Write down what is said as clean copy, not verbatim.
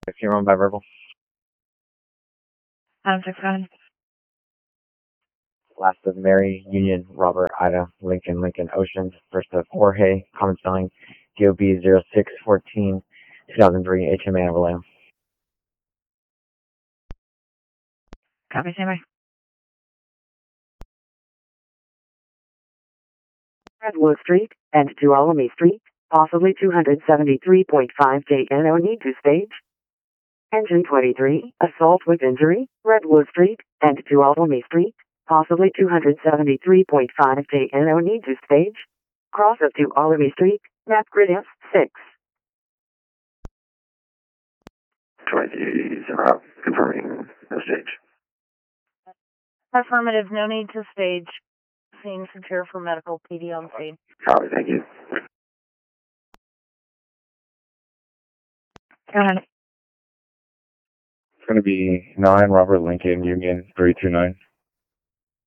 If you're on by verbal. Adam 6-7. Last of Mary, Union, Robert, Ida, Lincoln, Ocean. First of Jorge, common spelling, DOB 0614 2003, HMA Vallejo. Copy, standby. Redwood Street and Tuolumne Street, possibly 273.5 JNO need to stage. Engine 23, assault with injury, Redwood Street and Tuolumne Street, possibly 273.5 JNO need to stage. Cross of Tuolumne Street, map grid F6. 20-0, confirming no stage. Affirmative, no need to stage. Scene secure for medical, PD on scene. Copy, thank you. Go ahead. It's going to be 9 Robert Lincoln, Union 329.